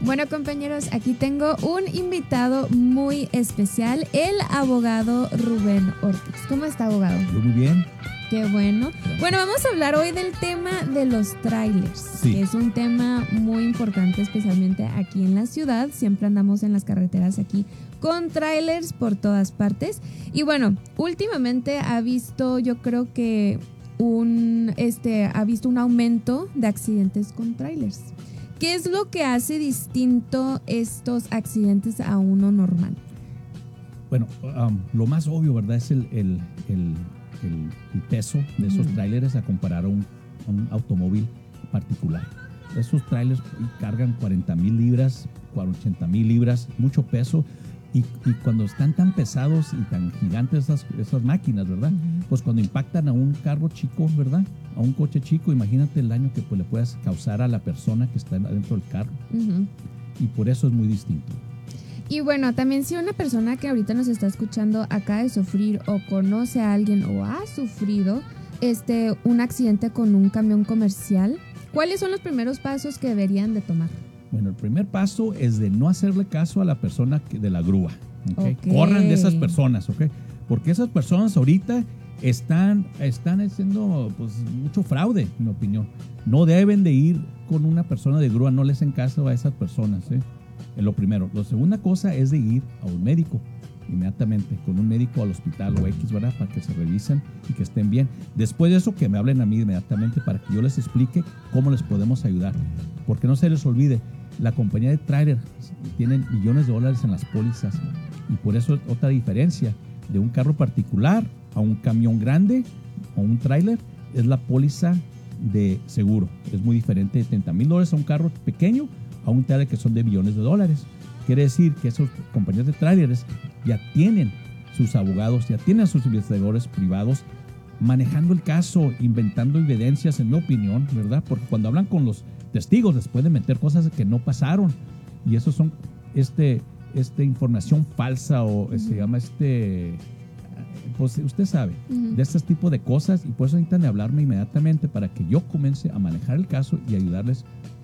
Bueno, compañeros, aquí tengo un invitado muy especial, el abogado Rubén Ortiz. ¿Cómo está, abogado? Muy bien. Qué bueno. Bueno, vamos a hablar hoy del tema de los trailers, Sí. que es un tema muy importante, especialmente aquí en la ciudad. Siempre andamos en las carreteras aquí con trailers por todas partes. Y bueno, últimamente ha visto, yo creo que ha visto un aumento de accidentes con trailers. ¿Qué es lo que hace distinto estos accidentes a uno normal? Bueno, lo más obvio, ¿verdad? Es el peso de esos trailers a comparar a un automóvil particular. Esos trailers cargan 40,000 libras, 80,000 libras, mucho peso. Y cuando están tan pesados y tan gigantes esas máquinas, ¿verdad? Pues cuando impactan a un carro chico, ¿verdad? A un coche chico, imagínate el daño que le puedas causar a la persona que está adentro del carro. Y por eso es muy distinto. Y bueno, también si una persona que ahorita nos está escuchando acaba de sufrir o conoce a alguien o ha sufrido un accidente con un camión comercial, ¿cuáles son los primeros pasos que deberían de tomar? Bueno, el primer paso es de no hacerle caso a la persona de la grúa. ¿Okay? Okay. Corran de esas personas, ¿ok? Porque esas personas ahorita están haciendo pues, mucho fraude, en mi opinión. No deben de ir con una persona de grúa, no les hacen caso a esas personas, ¿eh? Es lo primero. La segunda cosa es de ir a un médico, inmediatamente, con un médico al hospital o X, ¿verdad? Para que se revisen y que estén bien. Después de eso, que me hablen a mí inmediatamente para que yo les explique cómo les podemos ayudar. Porque no se les olvide, la compañía de trailer tienen millones de dólares en las pólizas y por eso es otra diferencia de un carro particular a un camión grande o un trailer, es la póliza de seguro. Es muy diferente de $30,000 a un carro pequeño a un trailer que son de millones de dólares. Quiere decir que esas compañías de trailers ya tienen sus abogados, ya tienen sus investigadores privados manejando el caso, inventando evidencias, en mi opinión, ¿verdad? Porque cuando hablan con los testigos les pueden meter cosas que no pasaron y eso son información falsa o se llama pues usted sabe, de este tipo de cosas y por eso necesitan hablarme inmediatamente para que yo comience a manejar el caso y ayudarles